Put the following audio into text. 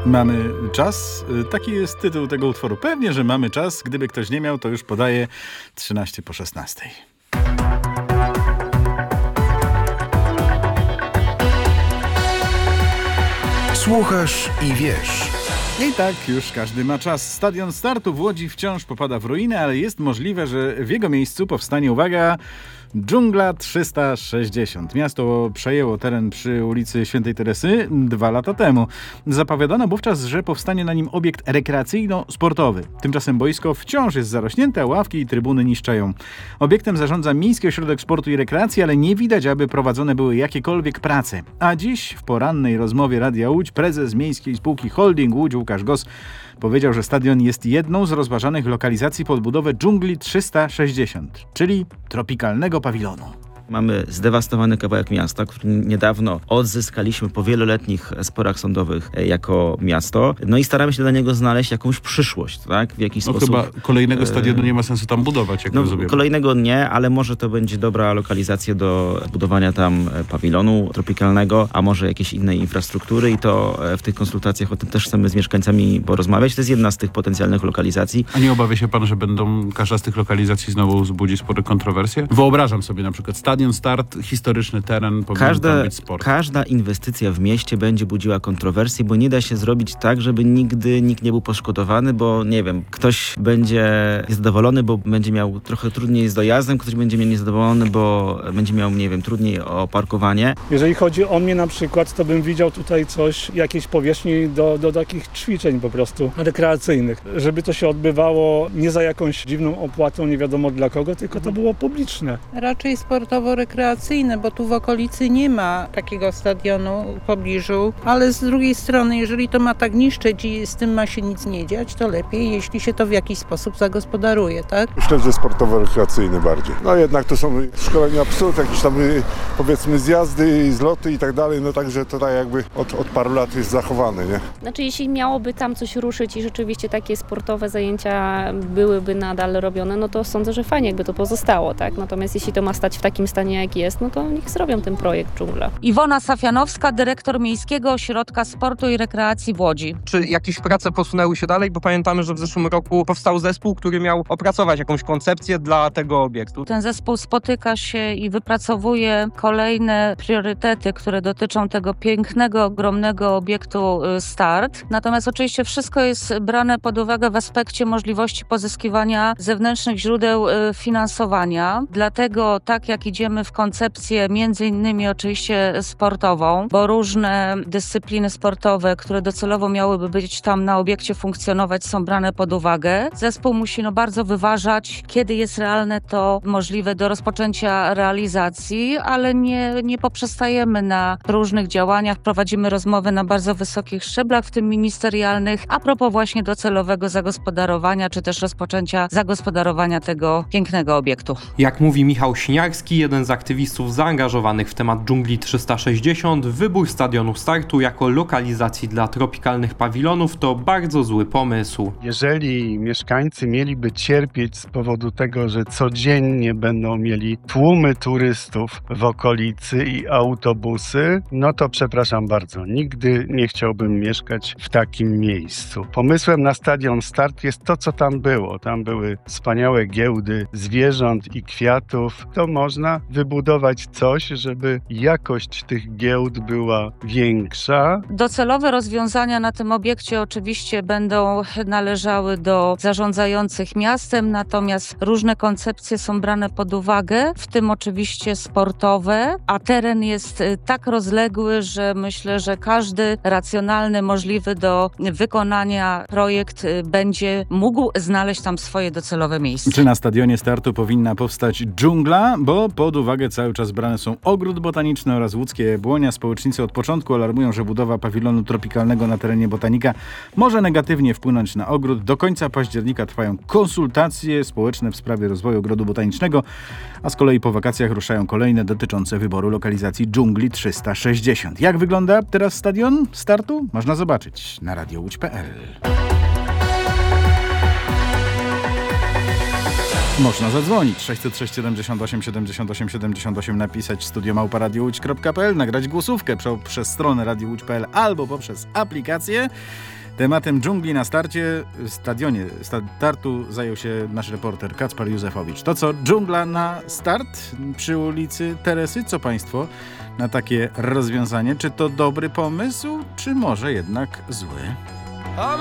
Mamy czas? Taki jest tytuł tego utworu. Pewnie, że mamy czas. Gdyby ktoś nie miał, to już podaje 13 po 16. Słuchasz i wiesz. I tak już każdy ma czas. Stadion Startu w Łodzi wciąż popada w ruinę, ale jest możliwe, że w jego miejscu powstanie, uwaga, Dżungla 360. Miasto przejęło teren przy ulicy Świętej Teresy 2 lata temu. Zapowiadano wówczas, że powstanie na nim obiekt rekreacyjno-sportowy. Tymczasem boisko wciąż jest zarośnięte, a ławki i trybuny niszczeją. Obiektem zarządza Miejski Ośrodek Sportu i Rekreacji, ale nie widać, aby prowadzone były jakiekolwiek prace. A dziś w porannej rozmowie Radia Łódź prezes Miejskiej Spółki Holding Łódź Łukasz Goss powiedział, że stadion jest jedną z rozważanych lokalizacji pod budowę Dżungli 360, czyli tropikalnego pawilonu. Mamy zdewastowany kawałek miasta, który niedawno odzyskaliśmy po wieloletnich sporach sądowych jako miasto. No i staramy się dla niego znaleźć jakąś przyszłość, tak? W jakiś sposób. Chyba kolejnego stadionu nie ma sensu tam budować, jak rozumiem. Kolejnego nie, ale może to będzie dobra lokalizacja do budowania tam pawilonu tropikalnego, a może jakiejś innej infrastruktury i to w tych konsultacjach o tym też chcemy z mieszkańcami porozmawiać. To jest jedna z tych potencjalnych lokalizacji. A nie obawia się pan, że każda z tych lokalizacji znowu wzbudzi spore kontrowersje? Wyobrażam sobie na przykład Stadion Start, historyczny teren, powinien tam być sport. Każda inwestycja w mieście będzie budziła kontrowersje, bo nie da się zrobić tak, żeby nigdy nikt nie był poszkodowany, bo nie wiem, ktoś będzie niezadowolony, bo będzie miał trochę trudniej z dojazdem, ktoś będzie miał niezadowolony, bo będzie miał, nie wiem, trudniej o parkowanie. Jeżeli chodzi o mnie na przykład, to bym widział tutaj jakieś powierzchni do takich ćwiczeń po prostu rekreacyjnych. Żeby to się odbywało nie za jakąś dziwną opłatą, nie wiadomo dla kogo, tylko to było publiczne. Raczej sportowo-rekreacyjne, bo tu w okolicy nie ma takiego stadionu w pobliżu, ale z drugiej strony, jeżeli to ma tak niszczyć i z tym ma się nic nie dziać, to lepiej, jeśli się to w jakiś sposób zagospodaruje, tak? Myślę, że sportowo-rekreacyjny bardziej. No jednak to są szkolenia psów, jakieś tam powiedzmy zjazdy i zloty i tak dalej, no także to tak jakby od paru lat jest zachowane, nie? Znaczy jeśli miałoby tam coś ruszyć i rzeczywiście takie sportowe zajęcia byłyby nadal robione, no to sądzę, że fajnie jakby to pozostało, tak? Natomiast jeśli to ma stać w takim stanie jak jest, no to niech zrobią ten projekt Dżungla. Iwona Safianowska, dyrektor Miejskiego Ośrodka Sportu i Rekreacji w Łodzi. Czy jakieś prace posunęły się dalej? Bo pamiętamy, że w zeszłym roku powstał zespół, który miał opracować jakąś koncepcję dla tego obiektu. Ten zespół spotyka się i wypracowuje kolejne priorytety, które dotyczą tego pięknego, ogromnego obiektu Start. Natomiast oczywiście wszystko jest brane pod uwagę w aspekcie możliwości pozyskiwania zewnętrznych źródeł finansowania. Dlatego tak jak idziemy w koncepcję między innymi oczywiście sportową, bo różne dyscypliny sportowe, które docelowo miałyby być tam na obiekcie funkcjonować, są brane pod uwagę. Zespół musi bardzo wyważać, kiedy jest realne to możliwe do rozpoczęcia realizacji, ale nie poprzestajemy na różnych działaniach. Prowadzimy rozmowy na bardzo wysokich szczeblach, w tym ministerialnych, a propos właśnie docelowego zagospodarowania, czy też rozpoczęcia zagospodarowania tego pięknego obiektu. Jak mówi Michał Śniarski, jeden z aktywistów zaangażowanych w temat Dżungli 360, wybór stadionu Startu jako lokalizacji dla tropikalnych pawilonów to bardzo zły pomysł. Jeżeli mieszkańcy mieliby cierpieć z powodu tego, że codziennie będą mieli tłumy turystów w okolicy i autobusy, no to przepraszam bardzo, nigdy nie chciałbym mieszkać w takim miejscu. Pomysłem na stadion Start jest to, co tam było. Tam były wspaniałe giełdy zwierząt i kwiatów. To można wybudować coś, żeby jakość tych giełd była większa. Docelowe rozwiązania na tym obiekcie oczywiście będą należały do zarządzających miastem, natomiast różne koncepcje są brane pod uwagę, w tym oczywiście sportowe, a teren jest tak rozległy, że myślę, że każdy racjonalny, możliwy do wykonania projekt będzie mógł znaleźć tam swoje docelowe miejsce. Czy na stadionie Startu powinna powstać dżungla? Bo pod uwagę cały czas brane są ogród botaniczny oraz łódzkie Jabłonia. Społecznicy od początku alarmują, że budowa pawilonu tropikalnego na terenie Botanika może negatywnie wpłynąć na ogród. Do końca października trwają konsultacje społeczne w sprawie rozwoju ogrodu botanicznego, a z kolei po wakacjach ruszają kolejne dotyczące wyboru lokalizacji Dżungli 360. Jak wygląda teraz stadion Startu? Można zobaczyć na radiołódź.pl. Można zadzwonić 606 78 78, napisać studiomałpa.radiołódź.pl, nagrać głosówkę przez stronę radiołódź.pl albo poprzez aplikację. Tematem dżungli na stadionie startu zajął się nasz reporter Kacper Józefowicz. To co, dżungla na start przy ulicy Teresy? Co państwo na takie rozwiązanie? Czy to dobry pomysł, czy może jednak zły?